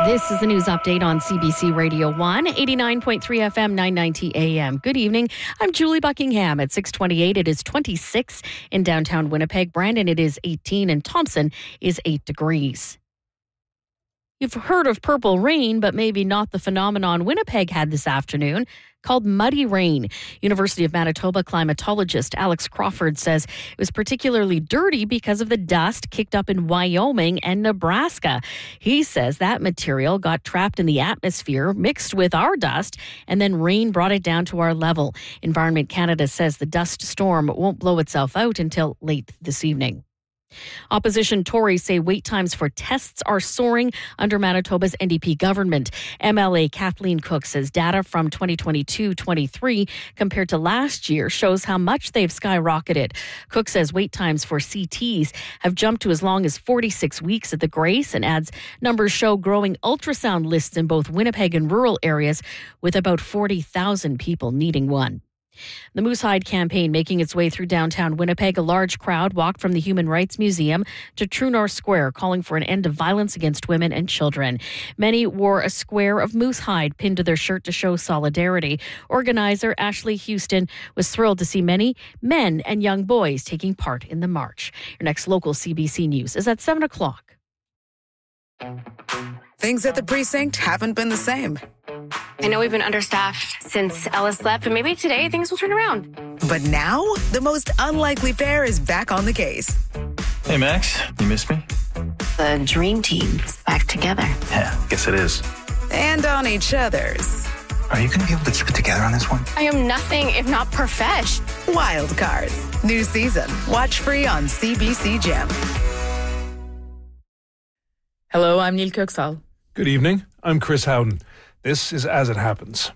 This is the news update on CBC Radio 1, 89.3 FM, 990 AM. Good evening. I'm Julie Buckingham at 628. It is 26 in downtown Winnipeg. Brandon, it is 18, and Thompson is 8 degrees. You've heard of purple rain, but maybe not the phenomenon Winnipeg had this afternoon, called muddy rain. University of Manitoba climatologist Alex Crawford says it was particularly dirty because of the dust kicked up in Wyoming and Nebraska. He says that material got trapped in the atmosphere, mixed with our dust, and then rain brought it down to our level. Environment Canada says the dust storm won't blow itself out until late this evening. Opposition Tories say wait times for tests are soaring under Manitoba's NDP government. MLA Kathleen Cook says data from 2022-23 compared to last year shows how much they've skyrocketed. Cook says wait times for CTs have jumped to as long as 46 weeks at the Grace, and adds numbers show growing ultrasound lists in both Winnipeg and rural areas, with about 40,000 people needing one. The Moose Hide campaign making its way through downtown Winnipeg. A large crowd walked from the Human Rights Museum to True North Square, calling for an end to violence against women and children. Many wore a square of moose hide pinned to their shirt to show solidarity. Organizer Ashley Houston was thrilled to see many men and young boys taking part in the march. Your next local CBC News is at 7 o'clock. Things at the precinct haven't been the same. I know we've been understaffed since Ellis left, but maybe today things will turn around. But now, the most unlikely pair is back on the case. Hey, Max, you missed me? The dream team's back together. Yeah, guess it is. And on each other's. Are you going to be able to keep it together on this one? I am nothing if not profesh. Wild Cards. New season. Watch free on CBC Gem. Hello, I'm Neil Kirksall. Good evening. I'm Chris Howden. This is As It Happens.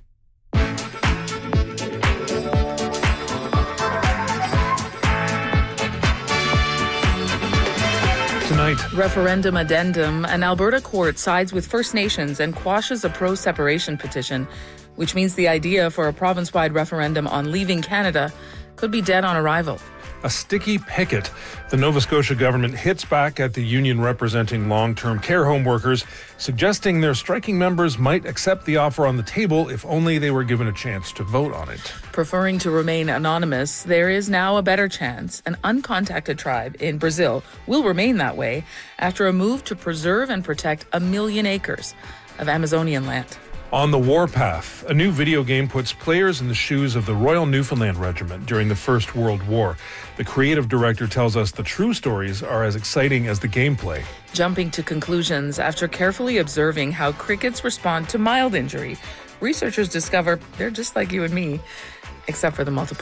Tonight, Referendum addendum. An Alberta court sides with First Nations and quashes a pro-separation petition, which means the idea for a province-wide referendum on leaving Canada could be dead on arrival. a sticky picket. The Nova Scotia government hits back at the union representing long-term care home workers, suggesting their striking members might accept the offer on the table if only they were given a chance to vote on it. Preferring to remain anonymous, there is now a better chance an uncontacted tribe in Brazil will remain that way after a move to preserve and protect 1 million acres of Amazonian land. On the Warpath, a new video game puts players in the shoes of the Royal Newfoundland Regiment during the First World War. The creative director tells us the true stories are as exciting as the gameplay. Jumping to conclusions after carefully observing how crickets respond to mild injury, researchers discover they're just like you and me, except for the multiple